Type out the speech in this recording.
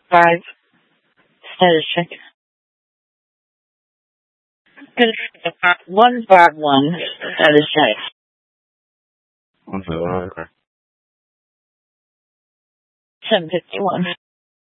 5. Status check. Control 151. Status check. 151, okay. 1051.